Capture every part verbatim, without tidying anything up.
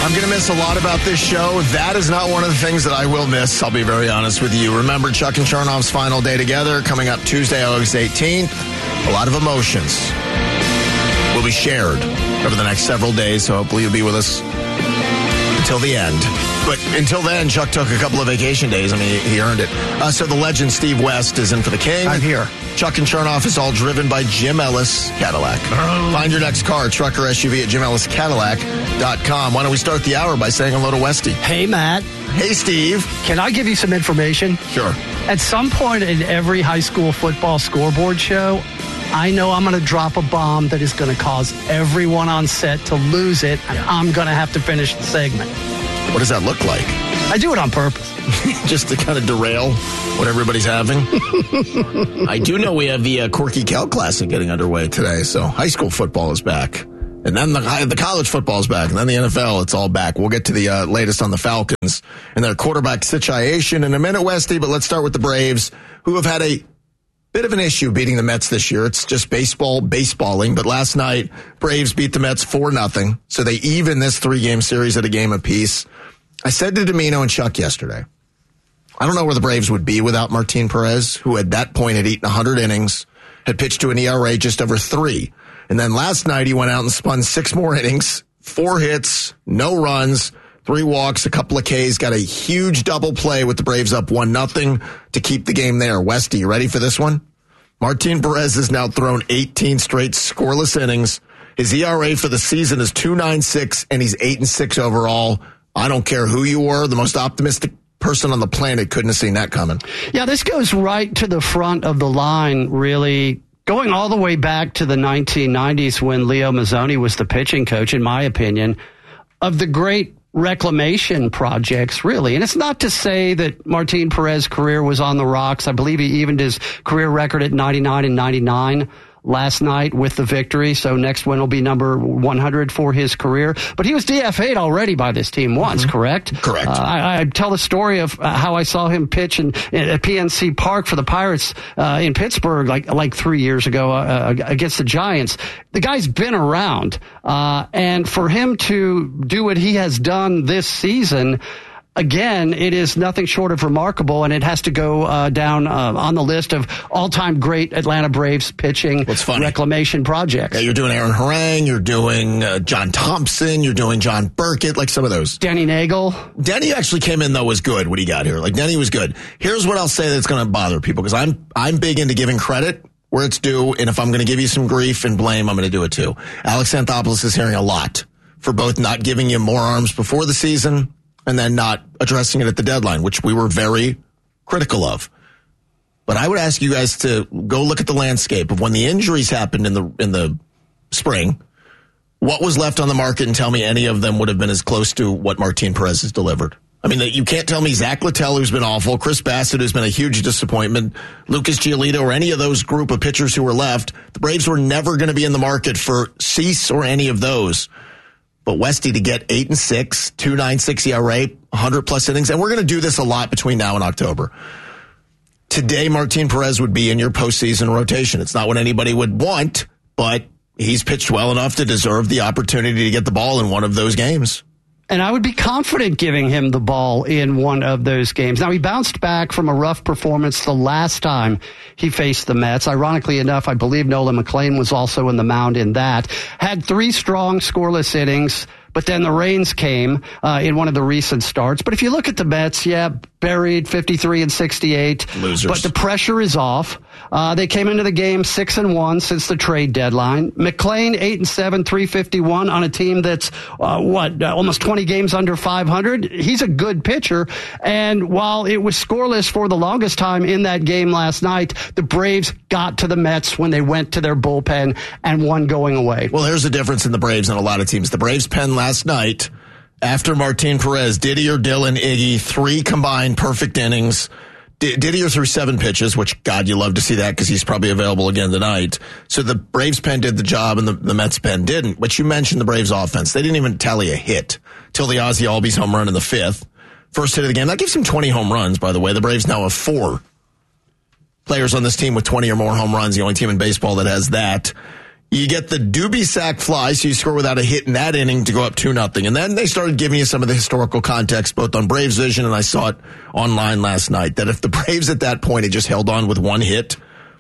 I'm going to miss a lot about this show. That is not one of the things that I will miss, I'll be very honest with you. Remember Chuck and Chernoff's final day together coming up Tuesday, August eighteenth. A lot of emotions will be shared over the next several days, so hopefully you'll be with us until the end. But until then, Chuck took a couple of vacation days. I mean, he earned it. Uh, so the legend Steve West is in for the King. I'm here. Chuck and Chernoff is all driven by Jim Ellis Cadillac. Oh. Find your next car, truck or S U V at jim ellis cadillac dot com. Why don't we start the hour by saying hello to Westy? Hey, Matt. Hey, Steve. Can I give you some information? Sure. At some point in every high school football scoreboard show, I know I'm going to drop a bomb that is going to cause everyone on set to lose it, and I'm going to have to finish the segment. What does that look like? I do it on purpose. Just to kind of derail what everybody's having. I do know we have the uh, Corky Kell Classic getting underway today, so high school football is back. And then the, the college football is back, and then the N F L, it's all back. We'll get to the uh, latest on the Falcons and their quarterback situation in a minute, Westy, but let's start with the Braves, who have had a bit of an issue beating the Mets this year. It's just baseball, baseballing. But last night, Braves beat the Mets four nothing. So they even this three-game series at a game apiece. I said to Domino and Chuck yesterday, I don't know where the Braves would be without Martin Perez, who at that point had eaten one hundred innings, had pitched to an E R A just over three. And then last night, he went out and spun six more innings, four hits, no runs, three walks, a couple of Ks, got a huge double play with the Braves up one nothing to keep the game there. Westy, you ready for this one? Martin Perez has now thrown eighteen straight scoreless innings. His E R A for the season is two point nine six, and he's eight and six overall. I don't care who you were, the most optimistic person on the planet couldn't have seen that coming. Yeah, this goes right to the front of the line, really, going all the way back to the nineteen nineties when Leo Mazzoni was the pitching coach, in my opinion, of the great reclamation projects, really. And it's not to say that Martin Perez's career was on the rocks. I believe he evened his career record at ninety-nine and ninety-nine last night with the victory. So next win will be number one hundred for his career. But he was D F A'd already by this team once, mm-hmm. correct? Correct. Uh, I, I tell the story of how I saw him pitch in, in, at P N C Park for the Pirates uh, in Pittsburgh like like three years ago uh, against the Giants. The guy's been around. Uh, and for him to do what he has done this season, again, it is nothing short of remarkable, and it has to go uh, down uh, on the list of all-time great Atlanta Braves pitching reclamation projects. Yeah, you're doing Aaron Harang, you're doing uh, John Thompson, you're doing John Burkett, like some of those. Denny Nagel. Denny actually came in, though, was good when he got here. Like, Denny was good. Here's what I'll say that's going to bother people, because I'm, I'm big into giving credit where it's due, and if I'm going to give you some grief and blame, I'm going to do it too. Alex Anthopoulos is hearing a lot for both not giving you more arms before the season and then not addressing it at the deadline, which we were very critical of. But I would ask you guys to go look at the landscape of when the injuries happened in the in the spring, what was left on the market, and tell me any of them would have been as close to what Martin Perez has delivered. I mean, you can't tell me Zach Littell, who's been awful, Chris Bassett, who's been a huge disappointment, Lucas Giolito, or any of those group of pitchers who were left. The Braves were never going to be in the market for Cease or any of those. But Westy, to get eight and six, two point nine six E R A, one hundred plus innings, and we're going to do this a lot between now and October. Today, Martin Perez would be in your postseason rotation. It's not what anybody would want, but he's pitched well enough to deserve the opportunity to get the ball in one of those games. And I would be confident giving him the ball in one of those games. Now, he bounced back from a rough performance the last time he faced the Mets. Ironically enough, I believe Nolan McLean was also in the mound in that. Had three strong scoreless innings, but then the rains came uh, in one of the recent starts. But if you look at the Mets, yeah, buried fifty-three and sixty-eight. Losers. But the pressure is off. Uh, they came into the game six and one since the trade deadline. McLean eight and seven, three fifty-one on a team that's uh, what uh, almost twenty games under five hundred. He's a good pitcher. And while it was scoreless for the longest time in that game last night, the Braves got to the Mets when they went to their bullpen and won going away. Well, here's the difference in the Braves and a lot of teams. The Braves pen last night after Martin Perez, Didier, Dillon, Iggy, three combined perfect innings. D- Didier threw seven pitches, which, God, you love to see that because he's probably available again tonight. So the Braves pen did the job and the, the Mets pen didn't. But you mentioned the Braves offense. They didn't even tally a hit till the Ozzie Albies home run in the fifth. First hit of the game. That gives him twenty home runs, by the way. The Braves now have four players on this team with twenty or more home runs, the only team in baseball that has that. You get the Doobie sack fly, so you score without a hit in that inning to go up two nothing. And then they started giving you some of the historical context, both on Braves Vision, and I saw it online last night, that if the Braves at that point had just held on with one hit,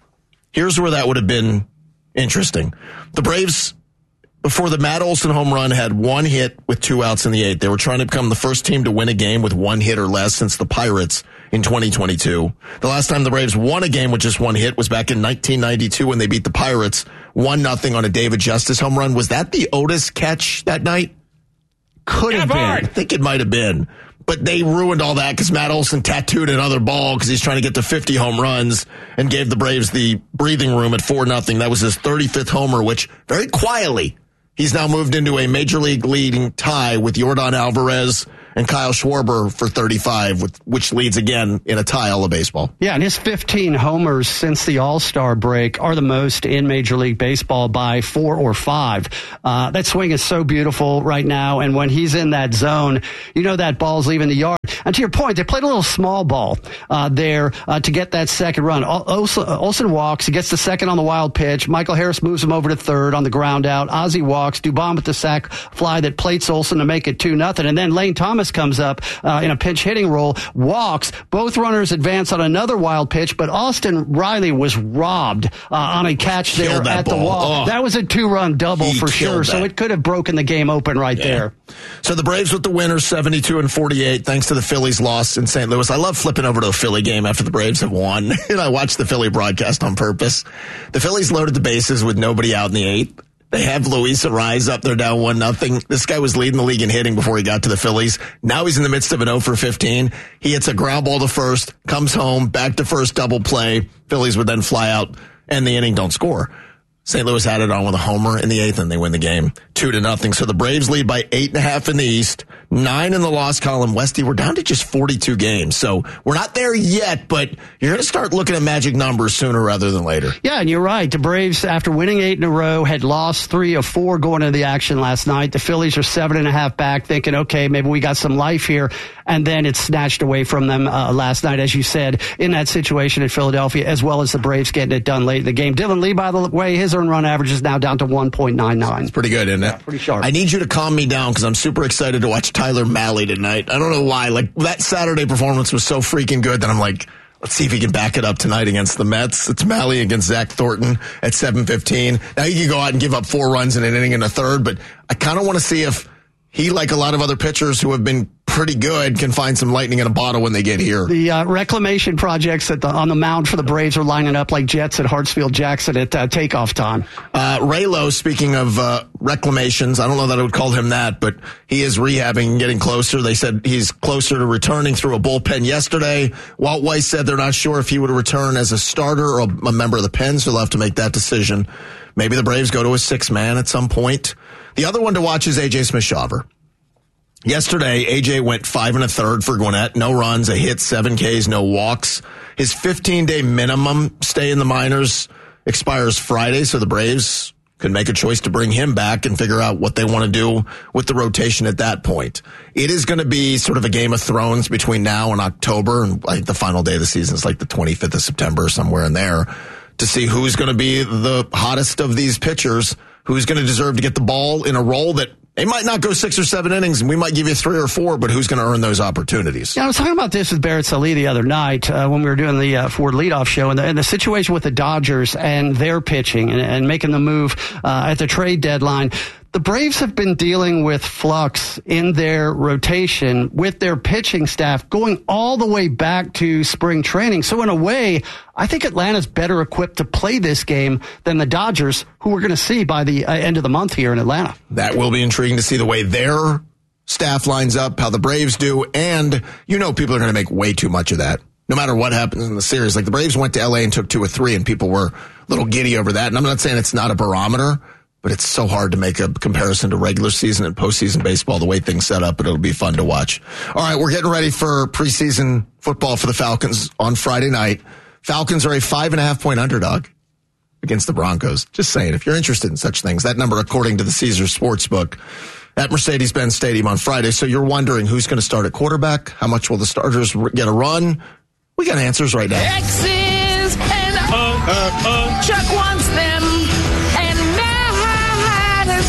here's where that would have been interesting. The Braves, before the Matt Olson home run, had one hit with two outs in the eighth. They were trying to become the first team to win a game with one hit or less since the Pirates in twenty twenty-two. The last time the Braves won a game with just one hit was back in nineteen ninety-two when they beat the Pirates one nothing on a David Justice home run. Was that the Otis catch that night? Could have been. I think it might have been. But they ruined all that because Matt Olson tattooed another ball because he's trying to get to fifty home runs and gave the Braves the breathing room at four nothing. That was his thirty-fifth homer, which very quietly he's now moved into a major league leading tie with Yordan Alvarez and Kyle Schwarber for thirty-five, which leads again in a tie all of baseball. Yeah, and his fifteen homers since the All-Star break are the most in Major League Baseball by four or five. Uh, that swing is so beautiful right now, and when he's in that zone, you know that ball's leaving the yard. And to your point, they played a little small ball uh, there uh, to get that second run. Olson, Olson walks. He gets the second on the wild pitch. Michael Harris moves him over to third on the ground out. Ozzie walks. Dubon with the sac fly that plates Olson to make it two nothing. And then Lane Thomas comes up uh, in a pinch hitting role, walks. Both runners advance on another wild pitch, but Austin Riley was robbed uh, on a catch there at ball. the wall. Oh. That was a two-run double he for sure, that. So it could have broken the game open right yeah. there. So the Braves with the winner, seventy-two and forty-eight, thanks to the Phillies' loss in Saint Louis. I love flipping over to a Philly game after the Braves have won. And I watched the Philly broadcast on purpose. The Phillies loaded the bases with nobody out in the eighth. They have Luis Ariz up there down one nothing. This guy was leading the league in hitting before he got to the Phillies. Now he's in the midst of an oh for fifteen. He hits a ground ball to first, comes home, back to first, double play. Phillies would then fly out, and the inning don't score. Saint Louis had it on with a homer in the eighth, and they win the game two to nothing. So the Braves lead by eight and a half in the East, nine in the loss column. Westy, we're down to just forty-two games. So we're not there yet, but you're going to start looking at magic numbers sooner rather than later. Yeah, and you're right. The Braves, after winning eight in a row, had lost three of four going into the action last night. The Phillies are seven and a half back, thinking, okay, maybe we got some life here. And then it's snatched away from them uh, last night, as you said, in that situation in Philadelphia, as well as the Braves getting it done late in the game. Dylan Lee, by the way, his earned run average is now down to one point nine nine. It's pretty good, isn't it? Yeah, pretty sharp. I need you to calm me down because I'm super excited to watch Tyler Mahle tonight. I don't know why. Like, that Saturday performance was so freaking good that I'm like, let's see if he can back it up tonight against the Mets. It's Mahle against Zach Thornton at seven fifteen. Now, he can go out and give up four runs in an inning and a third, but I kind of want to see if he, like a lot of other pitchers who have been pretty good, can find some lightning in a bottle when they get here. The uh, reclamation projects at the, on the mound for the Braves are lining up like jets at Hartsfield-Jackson at uh, takeoff time. Uh, Raylo, speaking of uh, reclamations, I don't know that I would call him that, but he is rehabbing and getting closer. They said he's closer to returning through a bullpen yesterday. Walt Weiss said they're not sure if he would return as a starter or a, a member of the pen, so they'll have to make that decision. Maybe the Braves go to a six-man at some point. The other one to watch is A J Smith-Shawver. Yesterday, A J went five and a third for Gwinnett. No runs, a hit, seven Ks, no walks. His fifteen-day minimum stay in the minors expires Friday, so the Braves could make a choice to bring him back and figure out what they want to do with the rotation at that point. It is going to be sort of a Game of Thrones between now and October, and I think the final day of the season is like the twenty-fifth of September, somewhere in there, to see who's going to be the hottest of these pitchers, who's going to deserve to get the ball in a role that they might not go six or seven innings, and we might give you three or four, but who's going to earn those opportunities? Yeah, I was talking about this with Barrett Salih the other night uh, when we were doing the uh, Ford leadoff show, and the, and the situation with the Dodgers and their pitching and, and making the move uh, at the trade deadline. The Braves have been dealing with flux in their rotation with their pitching staff going all the way back to spring training. So in a way, I think Atlanta's better equipped to play this game than the Dodgers, who we're going to see by the end of the month here in Atlanta. That will be intriguing to see the way their staff lines up, how the Braves do, and you know people are going to make way too much of that. No matter what happens in the series. Like the Braves went to L A and took two or three, and people were a little giddy over that. And I'm not saying it's not a barometer, but it's so hard to make a comparison to regular season and postseason baseball, the way things set up, but it'll be fun to watch. All right, we're getting ready for preseason football for the Falcons on Friday night. Falcons are a five and a half point underdog against the Broncos. Just saying, if you're interested in such things, that number, according to the Caesars Sportsbook, at Mercedes-Benz Stadium on Friday. So you're wondering who's going to start at quarterback? How much will the starters get a run? We got answers right now. X's and uh, uh, uh. Chuck wants them, and now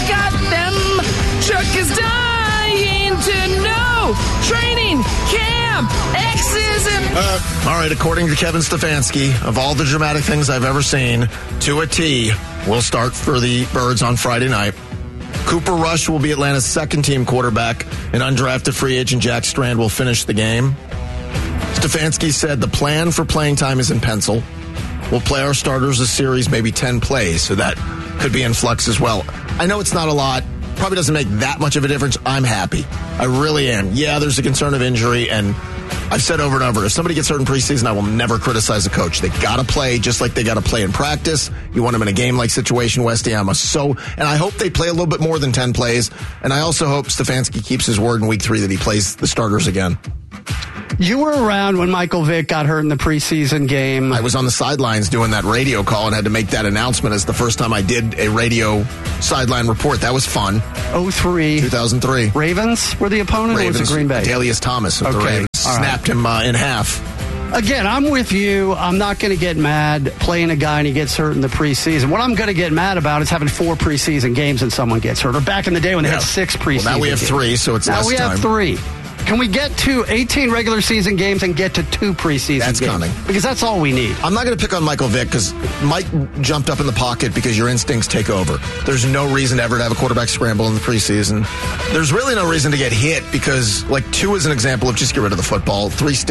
got them. Chuck is dying to know. Training camp X's and... Uh, all right, according to Kevin Stefanski, of all the dramatic things I've ever seen, to a T, will start for the Birds on Friday night. Cooper Rush will be Atlanta's second-team quarterback, and undrafted free agent Jack Strand will finish the game. Stefanski said the plan for playing time is in pencil. We'll play our starters a series, maybe ten plays, so that could be in flux as well. I know it's not a lot. Probably doesn't make that much of a difference. I'm happy. I really am. Yeah, there's a concern of injury, and I've said over and over, if somebody gets hurt in preseason, I will never criticize a coach. They got to play just like they got to play in practice. You want them in a game-like situation, West Ham. So, and I hope they play a little bit more than ten plays, and I also hope Stefanski keeps his word in week three that he plays the starters again. You were around when Michael Vick got hurt in the preseason game. I was on the sidelines doing that radio call and had to make that announcement as the first time I did a radio sideline report. That was fun. oh three two thousand three Ravens were the opponent, Ravens, or was it Green Bay? Dalius Thomas of okay. the Ravens. All Snapped right. him uh, in half. Again, I'm with you. I'm not going to get mad playing a guy and he gets hurt in the preseason. What I'm going to get mad about is having four preseason games and someone gets hurt. Or back in the day when they yeah. had six preseason Well, now we have games. three, so it's now less we time. have three. Can we get to eighteen regular season games and get to two preseason That's games? coming. Because that's all we need. I'm not going to pick on Michael Vick because Mike jumped up in the pocket because your instincts take over. There's no reason ever to have a quarterback scramble in the preseason. There's really no reason to get hit because, like, two is an example of just get rid of the football. Three